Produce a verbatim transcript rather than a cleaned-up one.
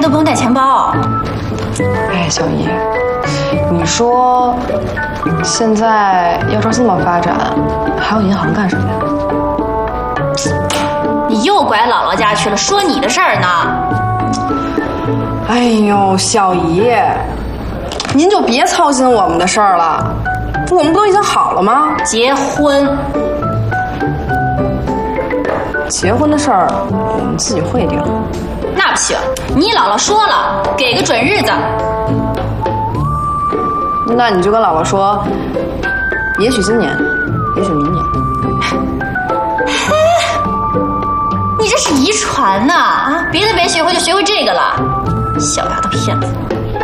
都不用带钱包。 哎，小姨，你说现在要照这么发展，还有银行干什么呀？ 你又拐姥姥家去了，说你的事儿呢。 哎呦，小姨，您就别操心我们的事儿了，我们不都已经好了吗？ 结婚， 结婚的事儿我们自己会定。 那不行，你姥姥说了，给个准日子。 那你就跟姥姥说，也许今年，也许明年。 你这是遗传呐啊！别的没学会就学会这个了，小丫头片子。